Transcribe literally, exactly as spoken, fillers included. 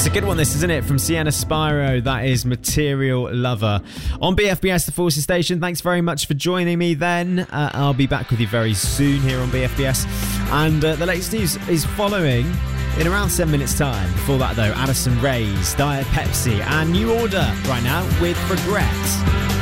It's a good one, this, isn't it? From Sienna Spyro, that is Material Lover. On B F B S, the Forces Station, thanks very much for joining me then. Uh, I'll be back with you very soon here on B F B S. And uh, the latest news is following in around seven minutes' time. Before that, though, Addison Rae's Diet Pepsi and New Order right now with Regret.